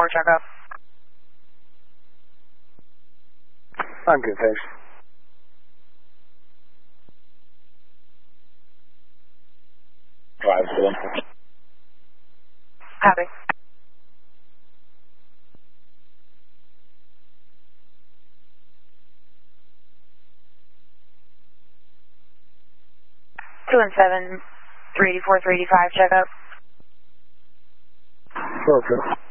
384 checkup. I'm good, thanks. Drive to 1. Copy. Two and 7, 384, 385 checkup. Okay.